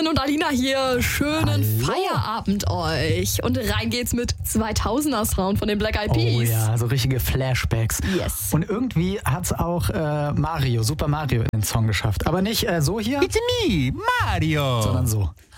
und Alina hier. Schönen Hallo. Feierabend euch. Und rein geht's mit 2000er Sound von den Black Eyed Peas. Oh ja, so richtige Flashbacks. Yes. Und irgendwie hat's auch Super Mario in den Song geschafft. Aber nicht so hier, It's me, Mario. sondern so.